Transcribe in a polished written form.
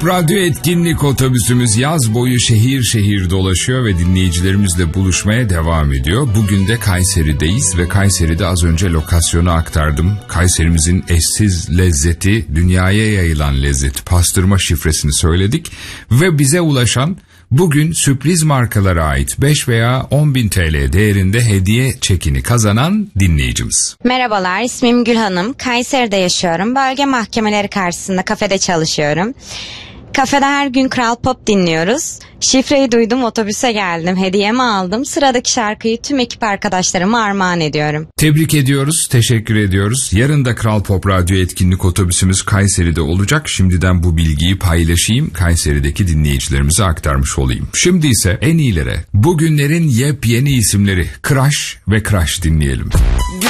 Radyo etkinlik otobüsümüz yaz boyu şehir şehir dolaşıyor ve dinleyicilerimizle buluşmaya devam ediyor. Bugün de Kayseri'deyiz ve Kayseri'de az önce lokasyonu aktardım. Kayserimizin eşsiz lezzeti, dünyaya yayılan lezzeti, pastırma şifresini söyledik ve bize ulaşan bugün sürpriz markalara ait 5 veya 10.000 TL değerinde hediye çekini kazanan dinleyicimiz. Merhabalar, ismim Gül Hanım. Kayseri'de yaşıyorum. Bölge mahkemeleri karşısında kafede çalışıyorum. Kafede her gün Kral Pop dinliyoruz. Şifreyi duydum, otobüse geldim, hediyemi aldım. Sıradaki şarkıyı tüm ekip arkadaşlarıma armağan ediyorum. Tebrik ediyoruz, teşekkür ediyoruz. Yarın da Kral Pop Radyo etkinlik otobüsümüz Kayseri'de olacak. Şimdiden bu bilgiyi paylaşayım, Kayseri'deki dinleyicilerimize aktarmış olayım. Şimdi ise en iyilere, bugünlerin yepyeni isimleri Crush ve Crush dinleyelim.